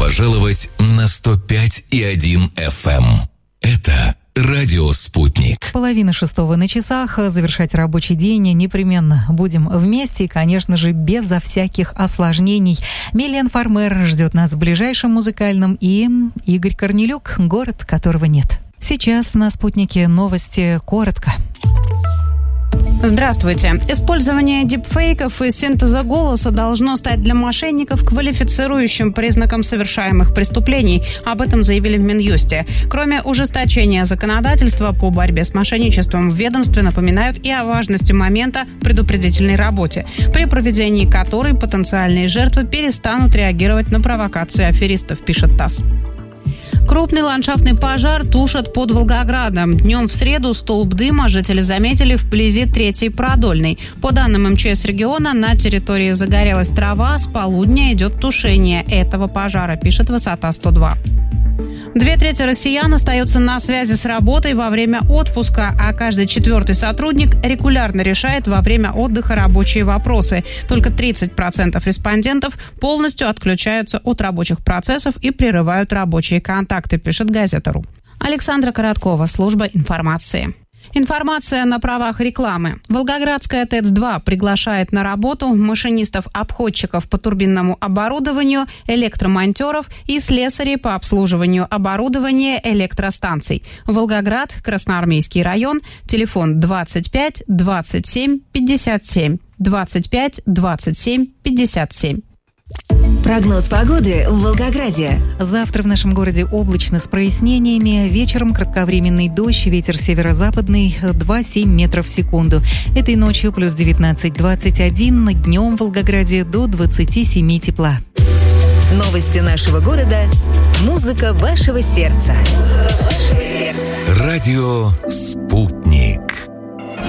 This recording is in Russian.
пожаловать на 105,1 FM. Это Радио «Спутник». 5:30 на часах. Завершать рабочий день непременно будем вместе и, конечно же, безо всяких осложнений. Милен Фармер ждет нас в ближайшем музыкальном и Игорь Корнелюк, город которого нет. Сейчас на «Спутнике» новости коротко. Здравствуйте. Использование дипфейков и синтеза голоса должно стать для мошенников квалифицирующим признаком совершаемых преступлений. Об этом заявили в Минюсте. Кроме ужесточения законодательства по борьбе с мошенничеством, в ведомстве напоминают и о важности момента предупредительной работе, при проведении которой потенциальные жертвы перестанут реагировать на провокации аферистов, пишет ТАСС. Крупный ландшафтный пожар тушат под Волгоградом. Днем в среду столб дыма жители заметили вблизи 3-й Продольной. По данным МЧС региона, на территории загорелась трава, с полудня идет тушение этого пожара, пишет Высота 102. 2/3 россиян остаются на связи с работой во время отпуска, а каждый 4-й сотрудник регулярно решает во время отдыха рабочие вопросы. Только 30% респондентов полностью отключаются от рабочих процессов и прерывают рабочие контакты, пишет Газета.ру. Александра Короткова, служба информации. Информация на правах рекламы. Волгоградская ТЭЦ-2 приглашает на работу машинистов-обходчиков по турбинному оборудованию, электромонтеров и слесарей по обслуживанию оборудования электростанций. Волгоград, Красноармейский район, телефон 25 27 57, 25 27 57. Прогноз погоды в Волгограде. Завтра в нашем городе облачно с прояснениями. Вечером кратковременный дождь, ветер северо-западный 2,7 метров в секунду. Этой ночью плюс 19-21, днем в Волгограде до 27 тепла. Новости нашего города. Музыка вашего сердца. Радио «Спутник».